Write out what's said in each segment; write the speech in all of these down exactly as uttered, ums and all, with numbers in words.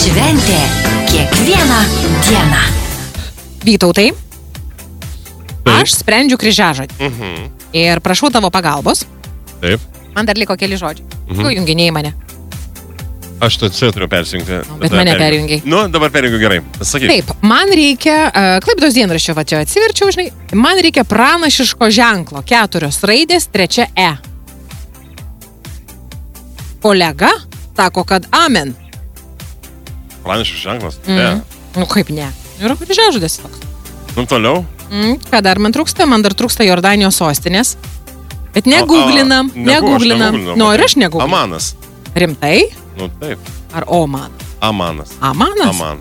Šventė kiekvieną dieną. Vytautai, aš sprendžiu kryžiažodį. Mhm. Ir prašau tavo pagalbos. Taip. Man dar liko keli žodžiai. Mhm. Tu junginėjai mane. Aš to C turiu persijungti. Nu, bet mane perjungiai. Nu, dabar perjungiu gerai. Sakyk. Taip, man reikia, uh, Klaipėdos dienraščio, va čia atsiverčiau, žinai, man reikia pranašiško ženklo, keturios raidės, trečia E. Kolega sako, kad amen. Pranašiškas ženklas? Mm. Ne. Nu kaip ne? Yra kryžiažodis toks. Nu, toliau. Mm, ką dar man trūksta? Man dar trūksta Jordanijos sostinės. Bet A- neguglinam, a- negu- aš neguglinam. neguglinau, Nu, ir okei. aš neguglinam. Amanas. Rimtai? Nu, taip. Ar Oman? Amanas. Amanas? Aman.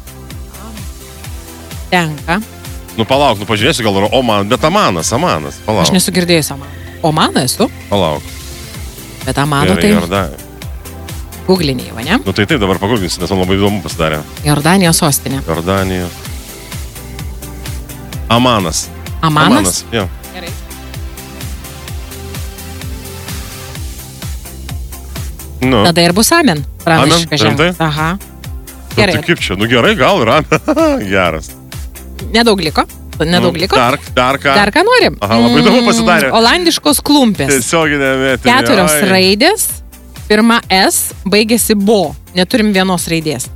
Tenka. Nu, palauk, nu, pažiūrėsiu, gal yra Oman, bet Amanas, Amanas. Palauk, Aš nesu girdėjęs Oman. Omaną esu, palauk. bet Amano Gerai, tai Jordanija. guglinėjai, va ne? Nu, tai taip, dabar paguglinsiu, nes man labai įdomu pasidarė. Jordanijos sostinė. Jordanija. Amanas. Amanas? Jo. Gerai. Nu. Tada ir bus amen. Pranašiška Amen? Rimtai? ženklas. Aha. Nu, Gerai. tai kaip čia? Nu, gerai, gal yra. Geras. Nedaug liko. Nedaug Nu, liko. Dar, dar ką? Dar ką norim? Aha, labai įdomu pasidarė. Olandiškos klumpės. Tiesioginė mėtinė. Keturios Oi. raidės. Pirma S, baigėsi bo. Neturim vienos raidės.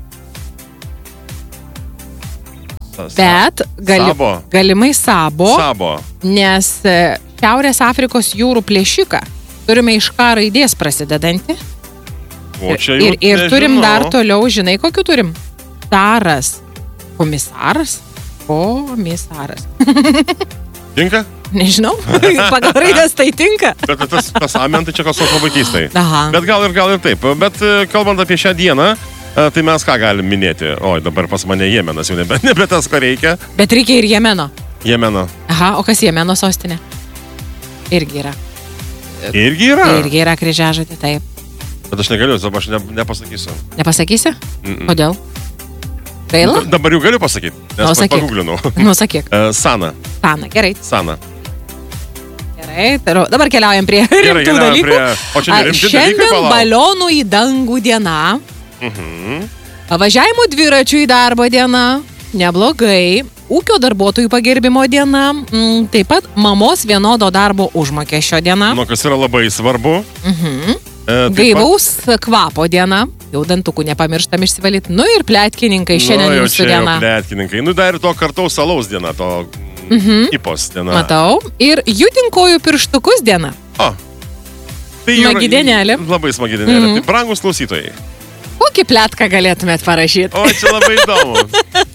Sa- Bet gali, Sabo. galimai sabo, Sabo. nes e, Šiaurės Afrikos jūrų plėšiką turime iš K raidės prasidedantį. O čia jau Ir, ir turim nežinau. dar toliau, žinai, kokiu turim? Taras. Komisaras? Komisaras. Tinka? Nežinau, pagal raidės tai tinka. Bet tas, tas amen, tai čia kažkoks labai keistai. Aha. Bet gal ir, gal ir taip. Bet e, kalbant apie šią dieną, e, tai mes ką galim minėti? Oi, dabar pas mane Jemenas jau nebe, nebe tas, ko reikia. Bet reikia ir Jemeno. Jemeno. Aha, o kas Jemeno sostinė? Irgi yra. Irgi yra. Irgi yra kryžiažodė, taip. Bet aš negaliu, dabar aš ne, nepasakysiu. Nepasakysi? Mm-mm. Kodėl? Gaila? D- Dabar jau galiu pasakyti, nes Nu, pa- sakyk. paguglinau. Nu, sakyk. E, Sana. Sana, gerai. Sana. Gerai, tariau. Dabar keliaujam prie Gerai, rimtų keliaujam dalykų. prie- o čia ne A, rimti dalykai, Šiandien palauk. balionų į dangų diena. Mhm. Važiavimo dviračių į darbo diena. Neblogai. Ūkio darbuotojų pagerbimo diena. Mm, taip pat mamos vienodo darbo užmokesčio diena. Nu, kas yra labai svarbu. Mhm. E, taip Gaivaus kvapo diena. Jau dantukų nepamirštam išsivalyti. Nu ir plėtkininkai pat- šiandien Nu, jau jūsų čia jau diena. Plėtkininkai. Nu, dar ir to kartaus salaus diena, to Mhm. ipos diena. Matau. Ir judinkojų pirštukus diena. O. Tai Smagi dienelė. Labai smagi dienelė. Mhm. Tai brangus klausytojai. Kokį plėtką galėtumėt parašyti? O, čia labai įdomu.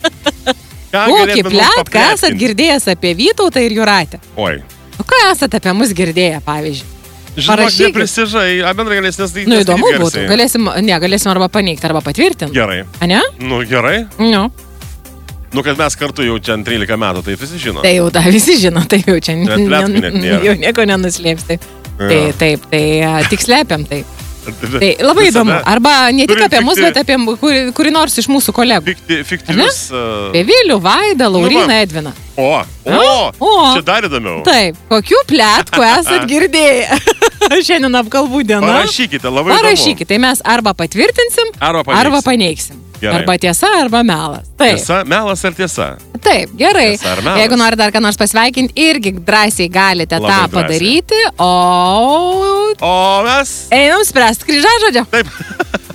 Ką Kokį galėtumėt mums plėtką papletkinti? esat girdėjęs apie Vytautą ir Jūratę? Oi. O ką esat apie mus girdėję, pavyzdžiui? Žinok, Parašykit. neprisižai, a bendrai galės nes tai... Nu, nes įdomu tai būtų. garsiai. Galėsim, ne, galėsim arba paneigti, arba patvirtinti. Gerai. A ne? Nu, gerai. Nu, Nu, kad mes kartu jau čia trylika metų, tai visi žino. tai jau tą visi žino, tai jau čia Net pletkų net nėra. jau nieko nenuslėps. Tai, tai Jo. taip, tai a, tik slepiam tai. Tai labai Visada įdomu. Arba ne tik turim apie mus, fikti- bet apie kurį, kurį nors iš mūsų kolegų. Fikti, fiktyvius... Uh, Apie Vilių, Vaidą, Lauriną, va. Edviną. o, o, O. čia dar įdomiau. Taip, kokių plėtkų esat girdėję? Šiandien apkalbų diena. Parašykite, labai įdomu. Parašykite, tai mes arba patvirtinsim, Arba paneigsim. arba paneigsim. Gerai. Arba tiesa, arba melas. Taip, Tiesa, melas ar tiesa? taip, gerai. Tiesa ar melas? Jeigu nori dar ką nors pasveikinti, irgi drąsiai galite Labai tą drąsiai. padaryti, o O mes... einam spręsti kryžiažodžio. Taip.